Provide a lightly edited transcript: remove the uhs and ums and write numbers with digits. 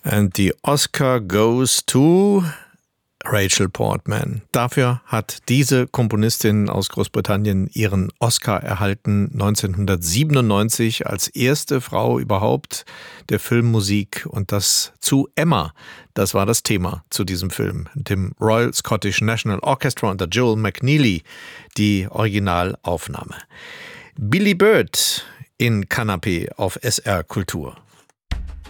And the Oscar goes to Rachel Portman. Dafür hat diese Komponistin aus Großbritannien ihren Oscar erhalten, 1997 als erste Frau überhaupt der Filmmusik, und das zu Emma. Das war das Thema zu diesem Film, dem Royal Scottish National Orchestra unter Joel McNeely, die Originalaufnahme. Billy Bird in Kanapé auf SR Kultur.